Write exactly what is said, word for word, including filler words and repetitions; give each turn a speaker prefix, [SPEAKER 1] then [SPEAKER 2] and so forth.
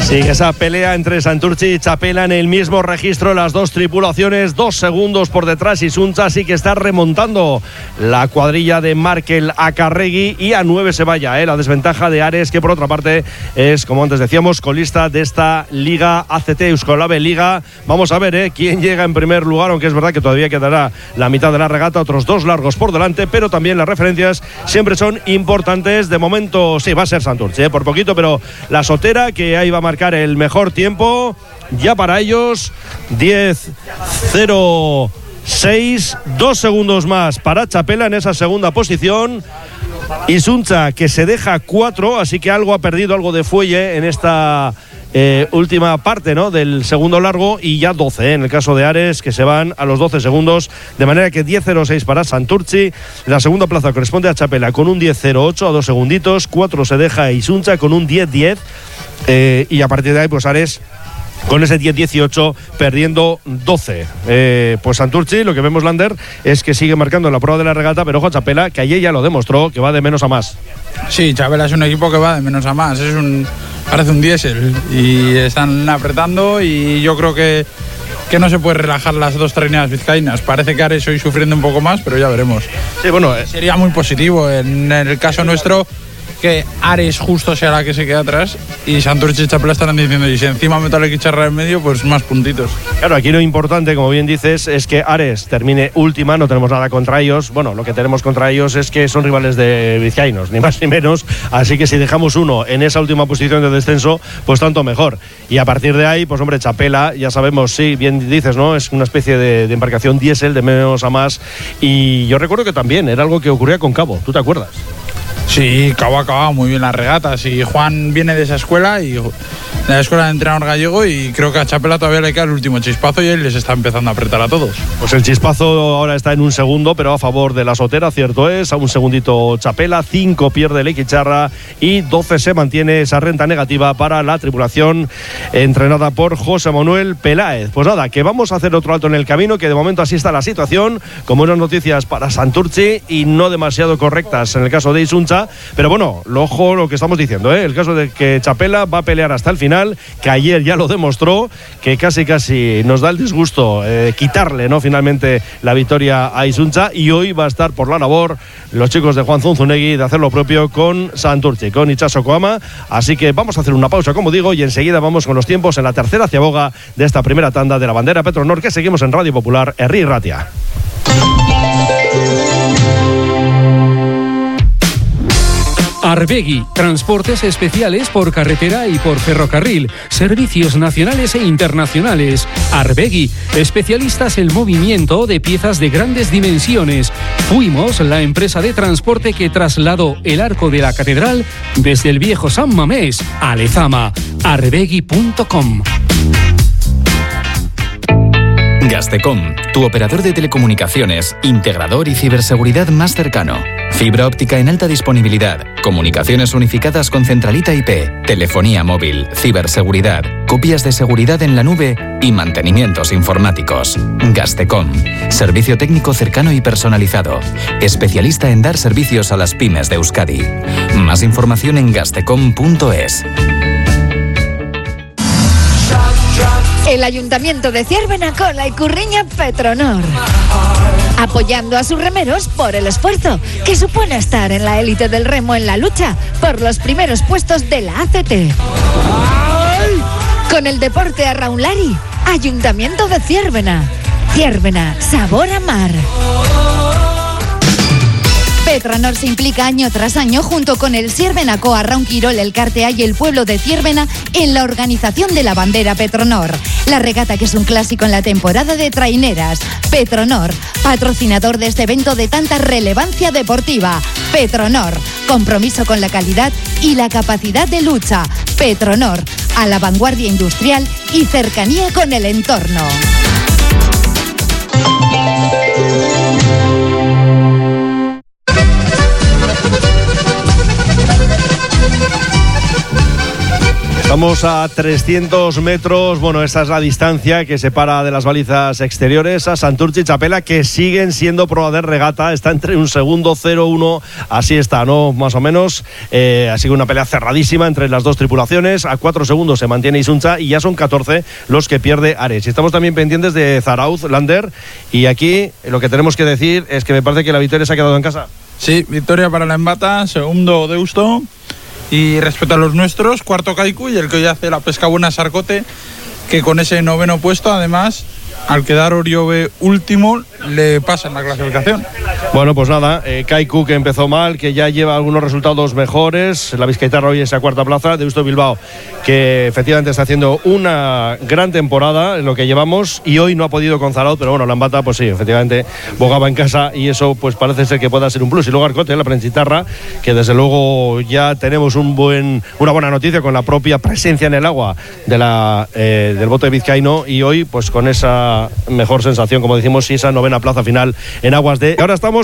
[SPEAKER 1] Sigue esa pelea entre Santurtzi y Txapela en el mismo registro, las dos tripulaciones, dos segundos por detrás. Isunza sí que está remontando la cuadrilla de Markel Acarregui y a nueve se vaya, ¿eh? La desventaja de Ares, que por otra parte es, como antes decíamos, colista de esta Liga A C T Euskolabel Liga. Vamos a ver ¿eh? quién llega en primer lugar, aunque es verdad que todavía quedará la mitad de la regata, otros dos largos por delante, pero también las referencias siempre son importantes. De momento sí, va a ser Santurtzi, ¿eh? por poquito, pero la Sotera, que ahí va a marcar el mejor tiempo ya para ellos, diez cero seis, dos segundos más para Txapela en esa segunda posición. Isunza, que se deja cuatro, así que algo ha perdido, algo de fuelle en esta eh, última parte, ¿no?, del segundo largo, y ya doce ¿eh? en el caso de Ares, que se van a los doce segundos, de manera que diez cero seis para Santurtzi. La segunda plaza corresponde a Txapela con un diez cero ocho, a dos segunditos. Cuatro se deja Isunza con un diez diez, eh, y a partir de ahí pues Ares con ese diez dieciocho perdiendo doce. Eh, pues Santurtzi, lo que vemos, Lander, es que sigue marcando en la prueba de la regata, pero ojo a Txapela, que ayer ya lo demostró, que va de menos a más.
[SPEAKER 2] Sí, Txapela es un equipo que va de menos a más, es un, parece un diésel, y están apretando, y yo creo que, que no se puede relajar las dos traineras vizcaínas. Parece que Ares hoy sufriendo un poco más, pero ya veremos.
[SPEAKER 1] Sí, bueno, eh.
[SPEAKER 2] sería muy positivo en el caso nuestro que Ares justo sea la que se queda atrás, y Santurtzi y Txapela estarán diciendo, y si encima meto la Quichara en medio, pues más puntitos.
[SPEAKER 1] Claro, aquí lo importante, como bien dices, es que Ares termine última. No tenemos nada contra ellos. Bueno, lo que tenemos contra ellos es que son rivales de vizcaínos, ni más ni menos, así que si dejamos uno en esa última posición de descenso, pues tanto mejor. Y a partir de ahí, pues hombre, Txapela, ya sabemos, sí, bien dices, ¿no?, es una especie de, de embarcación diésel de menos a más, y yo recuerdo que también era algo que ocurría con Cabo, ¿tú te acuerdas?
[SPEAKER 2] Sí, Cabo acababa muy bien las regatas, y Juan viene de esa escuela, y de la escuela de entrenador gallego, y creo que a Txapela todavía le queda el último chispazo y él les está empezando a apretar a todos.
[SPEAKER 1] Pues el chispazo ahora está en un segundo, pero a favor de la Sotera, cierto es. A un segundito Txapela, cinco pierde el Iquicharra y doce se mantiene esa renta negativa para la tripulación entrenada por José Manuel Peláez. Pues nada, que vamos a hacer otro alto en el camino, que de momento así está la situación, con buenas noticias para Santurtzi y no demasiado correctas en el caso de Isunza. Pero bueno, lo ojo lo que estamos diciendo, ¿eh? El caso de que Txapela va a pelear hasta el final, que ayer ya lo demostró, que casi casi nos da el disgusto eh, quitarle, ¿no?, finalmente la victoria a Isunza, y hoy va a estar por la labor los chicos de Juan Zunzunegui de hacer lo propio con Santurtzi, con Itxaso Koama. Así que vamos a hacer una pausa, como digo, y enseguida vamos con los tiempos en la tercera ciaboga de esta primera tanda de la bandera Petronor, que seguimos en Radio Popular, Herri Ratia.
[SPEAKER 3] Arbegui, transportes especiales por carretera y por ferrocarril, servicios nacionales e internacionales. Arbegui, especialistas en movimiento de piezas de grandes dimensiones. Fuimos la empresa de transporte que trasladó el arco de la catedral desde el viejo San Mamés a Lezama. arbegui punto com.
[SPEAKER 4] Gastecom, tu operador de telecomunicaciones, integrador y ciberseguridad más cercano. Fibra óptica en alta disponibilidad, comunicaciones unificadas con centralita I P, telefonía móvil, ciberseguridad, copias de seguridad en la nube y mantenimientos informáticos. Gastecom, servicio técnico cercano y personalizado, especialista en dar servicios a las pymes de Euskadi. Más información en gastecom punto es.
[SPEAKER 5] El Ayuntamiento de Ziérbena con la Icurriña Petronor, apoyando a sus remeros por el esfuerzo que supone estar en la élite del remo en la lucha por los primeros puestos de la A C T. Con el deporte a Raunlari, Ayuntamiento de Ziérbena. Ziérbena, sabor a mar. Petronor se implica año tras año junto con el Ziérbenaco Arraun Quirol, el Cartea y el pueblo de Ziérbena en la organización de la bandera Petronor. La regata, que es un clásico en la temporada de traineras. Petronor, patrocinador de este evento de tanta relevancia deportiva. Petronor, compromiso con la calidad y la capacidad de lucha. Petronor, a la vanguardia industrial y cercanía con el entorno.
[SPEAKER 1] Estamos a trescientos metros, bueno, esa es la distancia que separa de las balizas exteriores a Santurtzi y Chapela, que siguen siendo prueba de regata, está entre un segundo, cero uno, así está, ¿no? Más o menos, eh, ha sido una pelea cerradísima entre las dos tripulaciones, a cuatro segundos se mantiene Isunza y ya son catorce los que pierde Ares. Y estamos también pendientes de Zarauz, Lander, y aquí lo que tenemos que decir es que me parece que la victoria se ha quedado en casa.
[SPEAKER 2] Sí, victoria para la Embata, segundo Deusto. Y respecto a los nuestros, cuarto Kaiku y el que hoy hace la pesca buena Sarcote, que con ese noveno puesto, además, al quedar Oriobe último, le pasa en la clasificación.
[SPEAKER 1] Bueno, pues nada, eh, Kaiku, que empezó mal, que ya lleva algunos resultados mejores, la Vizcaitarra hoy en esa cuarta plaza, Deusto Bilbao, que efectivamente está haciendo una gran temporada en lo que llevamos y hoy no ha podido con Zarauz, pero bueno, la Embata, pues sí, efectivamente bogaba en casa y eso pues parece ser que pueda ser un plus. Y luego Arcote, la Prensitarra, que desde luego ya tenemos un buen, una buena noticia con la propia presencia en el agua de la, eh, del bote vizcaíno, y hoy pues con esa mejor sensación, como decimos, y esa novena plaza final en aguas de... Ahora estamos